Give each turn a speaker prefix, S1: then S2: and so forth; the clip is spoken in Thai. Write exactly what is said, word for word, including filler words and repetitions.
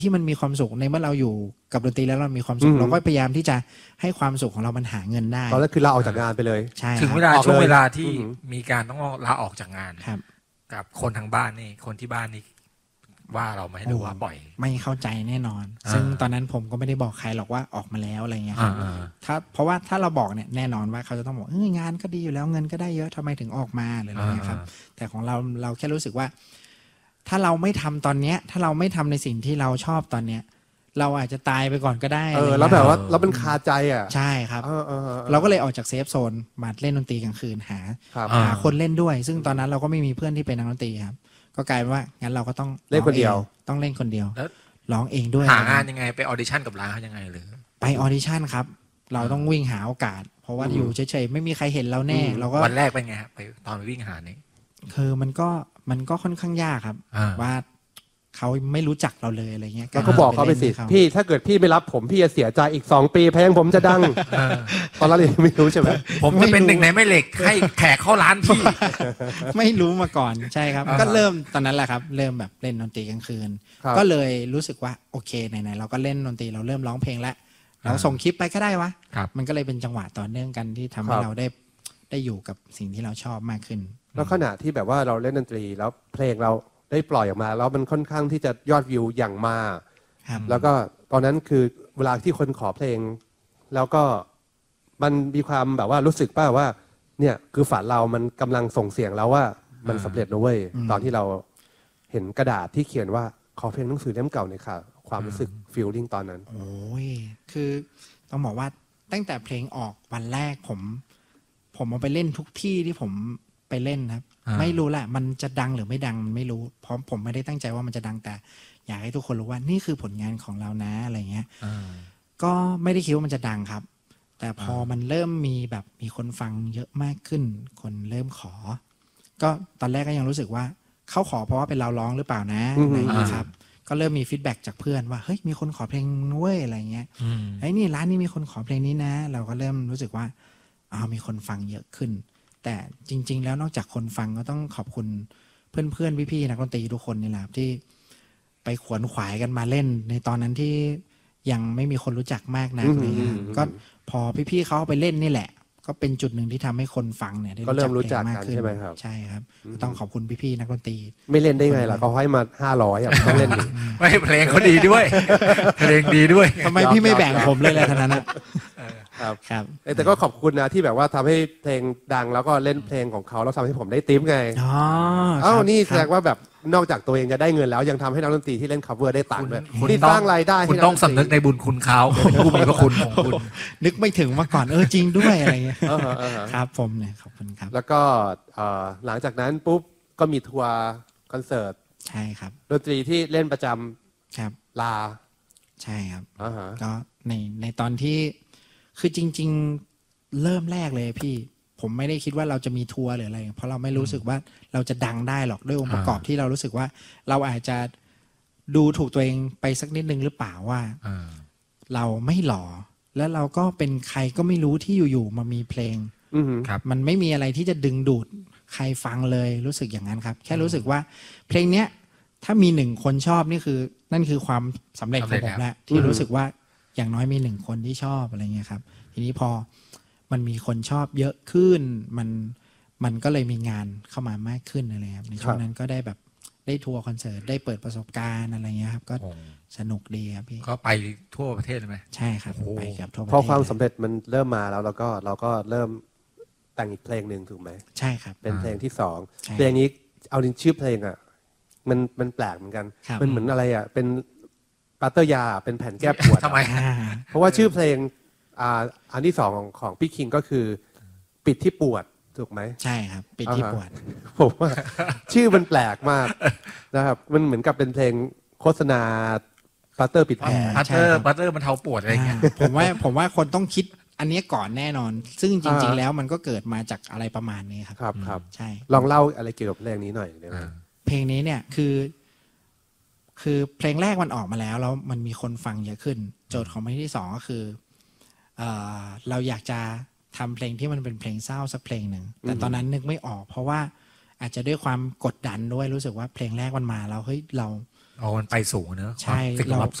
S1: ที่มันมีความสุขในเมื่อเราอยู่กับดนตรีแล้วเรามีความสุขเราก็พยายามที่จะให้ความสุขของเรามันหาเงินได้
S2: ตอนนั้นคือเราออกจากงานไปเลย
S1: ใช่
S3: ถึงเวลาช่วงเวลาที่มีการต้องลาออกจากงาน
S1: ครับ
S3: กับคนทางบ้านนี่คนที่บ้านนี่ว่าเราไม่ดูว่าปล่อย
S1: ไม่เข้าใจแน่นอนซึ่งตอนนั้นผมก็ไม่ได้บอกใครหรอกว่าออกมาแล้วอะไรเงี้ยครับถ้าเพราะว่าถ้าเราบอกเนี่ยแน่นอนว่าเขาจะต้องบอกเอองานก็ดีอยู่แล้วเงินก็ได้เยอะทำไมถึงออกมาหรืออะไรเงี้ยครับแต่ของเราเราแค่รู้สึกว่าถ้าเราไม่ทำตอนเนี้ยถ้าเราไม่ทำในสิ่งที่เราชอบตอนเนี้ยเราอาจจะตายไปก่อนก็ได้
S2: เออแล้วแบบว่าเราเป็นคาใจอ่ะ
S1: ใช่ครับเราก็เลยออกจากเซฟโซนมาเล่นดนตรีกลางคืนหาหาคนเล่นด้วยซึ่งตอนนั้นเราก็ไม่มีเพื่อนที่เป็นนักดนตรีครับก็กลายเป็นว่างั้นเราก็ต้อง
S2: เล่นคนเดียว
S1: ต้องเล่นคนเดียวร้องเองด้วย
S3: หางานยังไงไปออดิชั่นกับร้านเขายังไงหรือ
S1: ไปออดิชั่นครับเราต้องวิ่งหาโอกาสเพราะว่าอยู่เฉยๆไม่มีใครเห็นเราแน่เราก็
S3: วันแรกเป็นไงครับไปตอนไปวิ่งหานี่
S1: คือมันก็มันก็ค่อนข้างยากครับว่าเขาไม่รู้จักเราเลยอะไรเงี้ย
S2: ก็บอกเขาไปสิพี่ถ้าเกิดพี่ไม่รับผมพี่จะเสียใจอีกสองปีเพลงผมจะดังตอนนั้นเลยไม่รู้ใช่ไหม
S3: ผมจะเป็นหนึ่งในแม่เหล็กให้แขกเข้าร้านพี่
S1: ไม่รู้มาก่อนใช่ครับก็เริ่มตอนนั้นแหละครับเริ่มแบบเล่นดนตรีกลางคืนก็เลยรู้สึกว่าโอเคไหนๆเราก็เล่นดนตรีเราเริ่มร้องเพลงแล้วเราส่งคลิปไปก็ได้วะมันก็เลยเป็นจังหวะต่อเนื่องกันที่ทำให้เราได้ได้อยู่กับสิ่งที่เราชอบมากขึ้น
S2: แล้วขณะที่แบบว่าเราเล่นดนตรีแล้วเพลงเราได้ปล่อยออกมาแล้วมันค่อนข้างที่จะยอดวิวอย่างมากแล้วก็ตอนนั้นคือเวลาที่คนขอเพลงแล้วก็มันมีความแบบว่ารู้สึกป่ะว่าเนี่ยคือฝันเรามันกำลังส่งเสียงแล้วว่ามันสำเร็จนะเว้ยตอนที่เราเห็นกระดาษที่เขียนว่าขอเพลงหนังสือเล่มเก่าหน่อยค่ะความรู้สึกฟีลลิ่งตอนนั้น
S1: โอ้ยคือต้องบอกว่าตั้งแต่เพลงออกวันแรกผมผมเอาไปเล่นทุกที่ที่ผมไปเล่นครับไม่รู้แหละมันจะดังหรือไม่ดังมันไม่รู้เพราะผมไม่ได้ตั้งใจว่ามันจะดังแต่อยากให้ทุกคนรู้ว่านี่คือผลงานของเรานะอะไรเงี้ยก็ไม่ได้คิดว่ามันจะดังครับแต่พอมันเริ่มมีแบบมีคนฟังเยอะมากขึ้นคนเริ่มขอก็ตอนแรกก็ยังรู้สึกว่าเขาขอเพราะว่าเป็นเราร้องหรือเปล่านะอะไรเงี้ยครับก็เริ่มมีฟีดแบ็กจากเพื่อนว่าเฮ้ยมีคนขอเพลงนุ้ยอะไรเงี้ยไอ้นี่ร้านนี้มีคนขอเพลงนี้นะเราก็เริ่มรู้สึกว่าอ้าวมีคนฟังเยอะขึ้นแต่จริงๆแล้วนอกจากคนฟังก็ต้องขอบคุณเพื่อนๆพี่ๆนักดนตรีทุกคนนี่แหละที่ไปขวนขวายกันมาเล่นในตอนนั้นที่ยังไม่มีคนรู้จักมากนักเลยก็พอพี่ๆเขาไปเล่นนี่แหละก็เป็นจุดหนึ่งที่ทำให้คนฟังเนี่ยได้
S2: รู้จักมากขึ้นใช่ไหมครับ
S1: ใช่ครับต้องขอบคุณพี่ๆนักดนตรี
S2: ไม่เล่นได้ไงล่ะเขาให้มาห้าร้อยอ่ะต้องเล่นดิ
S3: ไม่เพลงเขาดีด้วยเพลงดีด้วย
S1: ทำไมพี่ไม่แบ่งผมเลยล่ะท่านั้น
S2: ครับครับแต่ก็ขอบคุณนะที่แบบว่าทำให้เพลงดังแล้วก็เล่นเพลงของเขาแล้วทำให้ผมได้ติ๊บไง
S1: อ๋อ
S2: อ้าวนี่แสดงว่าแบบนอกจากตัวเองจะได้เงินแล้วยังทำให้นักดนตรีที่เล่น cover ได้ตังค์ด้วยนี่สร้างรายได้
S3: คุณต้องสำนึกในบุญคุณเขาเป็นผู้มีพระคุณของคุณ
S1: นึกไม่ถึงมาก่อนเออจริงด้วยอะไรเงี้ยครับผมเนี่ยขอบคุณครับ
S2: แล้วก็หลังจากนั้นปุ๊บก็มีทัวร์คอนเสิร์ต
S1: ใช่ครับ
S2: ดนตรีที่เล่นประจ
S1: ำครับ
S2: ลา
S1: ใช่ครับก็ในในตอนที่คือจริงๆเริ่มแรกเลยพี่ผมไม่ได้คิดว่าเราจะมีทัวร์หรืออะไรเพราะเราไม่รู้สึกว่าเราจะดังได้หรอกด้วยองค์ประกอบที่เรารู้สึกว่าเราอาจจะดูถูกตัวเองไปสักนิดนึงหรือเปล่าว่าเราไม่หล่อแล้วเราก็เป็นใครก็ไม่รู้ที่อยู่ๆมามีเพลงมันไม่มีอะไรที่จะดึงดูดใครฟังเลยรู้สึกอย่างนั้นครับแค่รู้สึกว่าเพลงเนี้ยถ้ามีหนึ่งคนชอบนี่คือนั่นคือความสำเร็จของผมแล้วที่รู้สึกว่าอย่างน้อยมีหนึ่งคนที่ชอบอะไรเงี้ยครับทีนี้พอมันมีคนชอบเยอะขึ้นมันมันก็เลยมีงานเข้ามามากขึ้นอะไรครับในช่วงนั้นก็ได้แบบได้ทัวร์คอนเสิร์ตได้เปิดประสบการณ์อะไรเงี้ยครับก็สนุกดีครับพี่
S3: ก็ไปทั่วประเทศเลยไหม
S1: ใช่ครับไปกับทั่วประเทศ
S2: พอความสำเร็จมันเริ่มมาแล้วเราก็เราก็เริ่มแต่งอีกเพลงหนึ่งถูกไหม
S1: ใช่ครับ
S2: เป็นเพลงที่สองเพลงนี้เอาดินชื่อเพลงอ่ะมันมันแปลกเหมือนกันมันเหมือนอะไรอ่ะเป็นปัตเตอร์ยาเป็นแผ่นแก้ปวด
S3: ทำไม
S2: เพราะว่าชื่อเพลงอ่าอันที่สองของของพี่คิงก็คือปิดที่ปวดถูกไหม
S1: ใช่ครับปิดที่ปวด
S2: ผมว่าชื่อมันแปลกมากนะครับมันเหมือนกับเป็นเพลงโฆษณาปัตเตอร์ปิดแผล
S3: ปัตเตอร์ปัตเตอร์มันเทาปวดอะไรเงี้ย
S1: ผมว่าผมว่าคนต้องคิดอันนี้ก่อนแน่นอนซึ่งจริงๆแล้วมันก็เกิดมาจากอะไรประมาณนี้ครับ
S2: ครับครับ
S1: ใช่
S2: ลองเล่าอะไรเกี่ยวกับเพลงนี้หน่อยได้ไหม
S1: เพลงนี้เนี่ยคือคือเพลงแรกมันออกมาแล้วแล้วมันมีคนฟังเยอะขึ้นโจทย์ของเพลงที่สองก็คือเอ่อเราอยากจะทำเพลงที่มันเป็นเพลงเศร้าสักเพลงหนึ่งแต่ตอนนั้นนึกไม่ออกเพราะว่าอาจจะด้วยความกดดันด้วยรู้สึกว่าเพลงแรกมันมาแล้วเฮ้ยเรา
S3: อ๋อมันไปสูงเนอะ
S1: ใช่
S3: สิ่ง
S1: เรา
S3: รับ